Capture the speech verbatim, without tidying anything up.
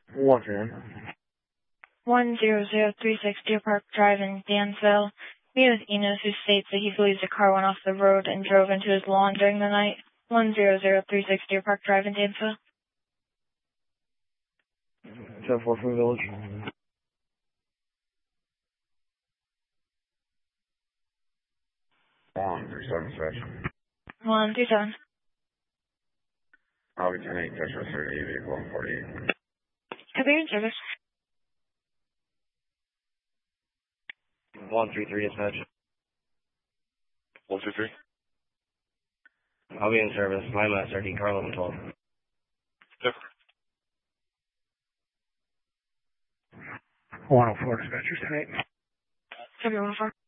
Once again. one zero zero three six Deer Park Drive in Dansville. Meet with Enos, who states that he believes a car went off the road and drove into his lawn during the night. one zero zero three six Deer Park Drive in Dansville. ten four from Village. one three seven six. one three seven. I'll be ten eight, Texas thirty, vehicle one forty-eight. Copy in service. one three three dispatch. one two three. I'll be in service. My master, D. Car eleven twelve. Yep. one oh four dispatchers tonight. Copy one oh four.